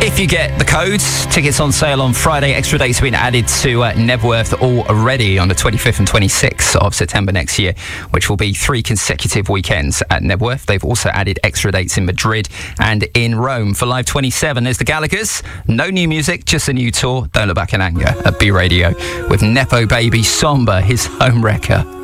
If you get the codes, tickets on sale on Friday. Extra dates have been added to Nebworth already on the 25th and 26th of September next year, which will be 3 consecutive weekends at Nebworth. They've also added extra dates in Madrid and in Rome. For Live 27, there's the Gallaghers. No new music, just a new tour. Don't Look Back in Anger at B Radio with Nepo Baby Somber, his home wrecker.